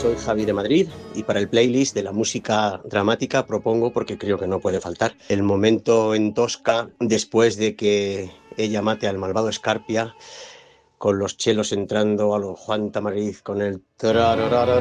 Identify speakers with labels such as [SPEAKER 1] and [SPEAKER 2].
[SPEAKER 1] soy Javi de Madrid y para el playlist de la música dramática propongo, porque creo que no puede faltar, el momento en Tosca después de que ella mate al malvado Escarpia, con los chelos entrando a lo Juan Tamariz con el